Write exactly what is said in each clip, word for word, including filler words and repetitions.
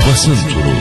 Basın Turu.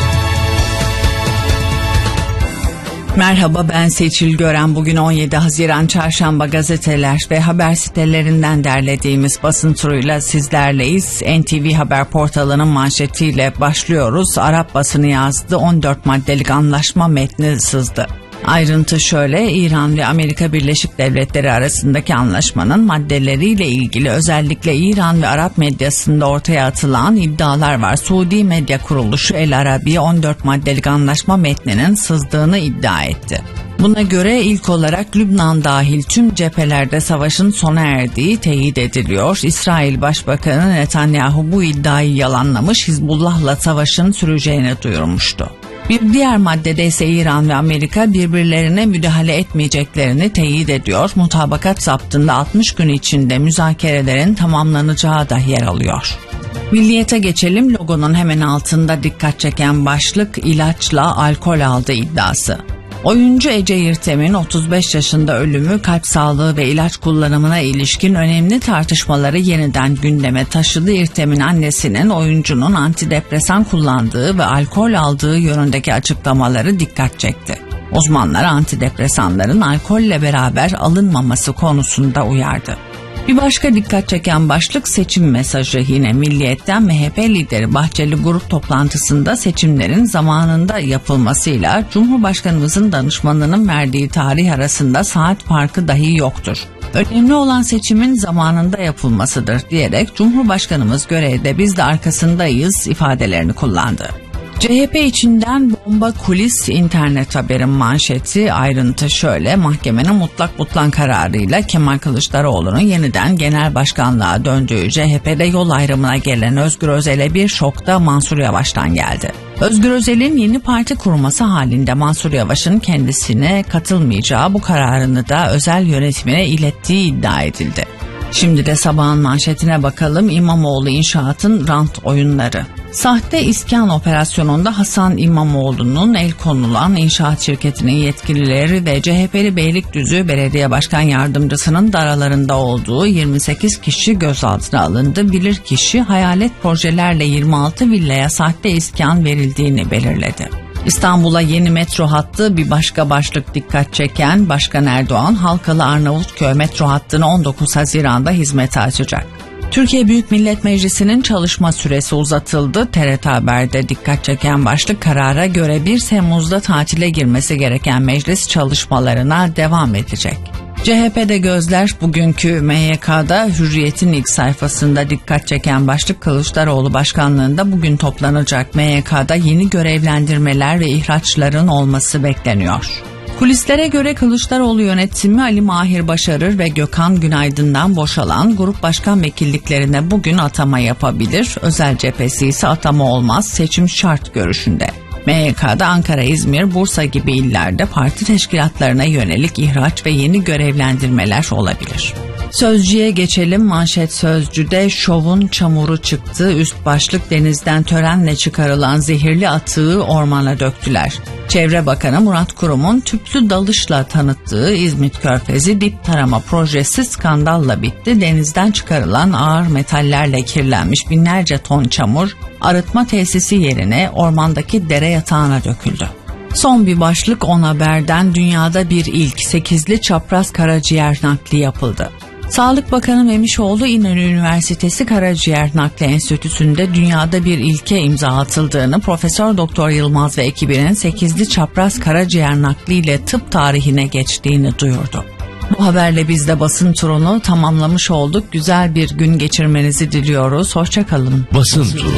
Merhaba, ben Seçil Gören. Bugün on yedi Haziran Çarşamba, gazeteler ve haber sitelerinden derlediğimiz basın turuyla sizlerleyiz. N T V Haber portalının manşetiyle başlıyoruz. Arap basını yazdı, on dört maddelik anlaşma metni sızdı. Ayrıntı şöyle: İran ve Amerika Birleşik Devletleri arasındaki anlaşmanın maddeleriyle ilgili özellikle İran ve Arap medyasında ortaya atılan iddialar var. Suudi medya kuruluşu El Arabiye on dört maddelik anlaşma metninin sızdığını iddia etti. Buna göre ilk olarak Lübnan dahil tüm cephelerde savaşın sona erdiği teyit ediliyor. İsrail Başbakanı Netanyahu bu iddiayı yalanlamış, Hizbullah'la savaşın süreceğini duyurmuştu. Bir diğer maddede ise İran ve Amerika birbirlerine müdahale etmeyeceklerini teyit ediyor. Mutabakat zaptında altmış gün içinde müzakerelerin tamamlanacağı da yer alıyor. Milliyete geçelim. Logonun hemen altında dikkat çeken başlık ilaçla alkol aldı iddiası. Oyuncu Ece Yırtem'in otuz beş yaşında ölümü kalp sağlığı ve ilaç kullanımına ilişkin önemli tartışmaları yeniden gündeme taşıdı. Yırtem'in annesinin oyuncunun antidepresan kullandığı ve alkol aldığı yönündeki açıklamaları dikkat çekti. Uzmanlar antidepresanların alkolle beraber alınmaması konusunda uyardı. Bir başka dikkat çeken başlık seçim mesajı. Yine Milliyet'ten M H P lideri Bahçeli grup toplantısında seçimlerin zamanında yapılmasıyla Cumhurbaşkanımızın danışmanının verdiği tarih arasında saat farkı dahi yoktur. Önemli olan seçimin zamanında yapılmasıdır diyerek Cumhurbaşkanımız görevde, biz de arkasındayız ifadelerini kullandı. C H P içinden bomba kulis internet haberin manşeti. Ayrıntı şöyle: mahkemenin mutlak butlan kararıyla Kemal Kılıçdaroğlu'nun yeniden genel başkanlığa döndüğü C H P'de yol ayrımına gelen Özgür Özel'e bir şok da Mansur Yavaş'tan geldi. Özgür Özel'in yeni parti kurması halinde Mansur Yavaş'ın kendisine katılmayacağı, bu kararını da özel yönetimine ilettiği iddia edildi. Şimdi de sabahın manşetine bakalım. İmamoğlu inşaatın rant oyunları. Sahte iskan operasyonunda Hasan İmamoğlu'nun el konulan inşaat şirketinin yetkilileri ve C H P'li Beylikdüzü Belediye Başkan Yardımcısının da aralarında olduğu yirmi sekiz kişi gözaltına alındı. Bilirkişi hayalet projelerle yirmi altı villaya sahte iskan verildiğini belirledi. İstanbul'a yeni metro hattı bir başka başlık dikkat çeken. Başkan Erdoğan Halkalı Arnavutköy metro hattını on dokuz Haziran'da hizmete açacak. Türkiye Büyük Millet Meclisi'nin çalışma süresi uzatıldı. T R T Haber'de dikkat çeken başlık, karara göre bir Temmuz'da tatile girmesi gereken meclis çalışmalarına devam edecek. C H P'de gözler bugünkü M Y K'da. Hürriyet'in ilk sayfasında dikkat çeken başlık, Kılıçdaroğlu başkanlığında bugün toplanacak M Y K'da yeni görevlendirmeler ve ihraçların olması bekleniyor. Kulislere göre Kılıçdaroğlu yönetimi Ali Mahir Başarır ve Gökhan Günaydın'dan boşalan grup başkan vekilliklerine bugün atama yapabilir. Özel cephesi ise atama olmaz, seçim şart görüşünde. M Y K'da Ankara, İzmir, Bursa gibi illerde parti teşkilatlarına yönelik ihraç ve yeni görevlendirmeler olabilir. Sözcü'ye geçelim. Manşet Sözcü'de şovun çamuru çıktı. Üst başlık, denizden törenle çıkarılan zehirli atığı ormana döktüler. Çevre Bakanı Murat Kurum'un tüplü dalışla tanıttığı İzmit Körfezi dip tarama projesi skandalla bitti. Denizden çıkarılan ağır metallerle kirlenmiş binlerce ton çamur arıtma tesisi yerine ormandaki dere yatağına döküldü. Son bir başlık On Haber'den. Dünyada bir ilk, sekizli çapraz karaciğer nakli yapıldı. Sağlık Bakanı Memişoğlu İnönü Üniversitesi Karaciğer Nakli Enstitüsü'nde dünyada bir ilke imza atıldığını, Profesör Doktor Yılmaz ve ekibinin sekizli çapraz karaciğer nakliyle tıp tarihine geçtiğini duyurdu. Bu haberle biz de basın turunu tamamlamış olduk. Güzel bir gün geçirmenizi diliyoruz. Hoşça kalın. Basın turu.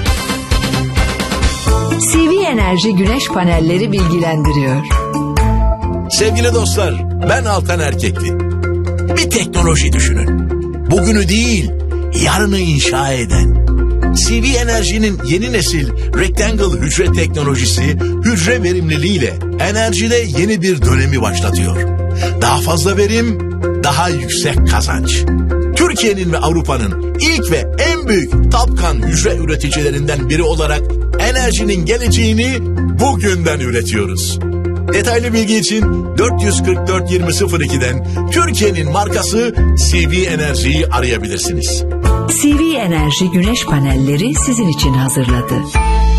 C V Enerji Güneş Panelleri bilgilendiriyor. Sevgili dostlar, ben Altan Erkekli. Bir teknoloji düşünün. Bugünü değil, yarını inşa eden. C V Enerji'nin yeni nesil Rectangle hücre teknolojisi, hücre verimliliğiyle enerjide yeni bir dönemi başlatıyor. Daha fazla verim, daha yüksek kazanç. Türkiye'nin ve Avrupa'nın ilk ve en büyük Tapkan hücre üreticilerinden biri olarak enerjinin geleceğini bugünden üretiyoruz. Detaylı bilgi için dört yüz kırk dört yirmi sıfır iki'den Türkiye'nin markası C V Enerji'yi arayabilirsiniz. C V Enerji Güneş Panelleri sizin için hazırladı.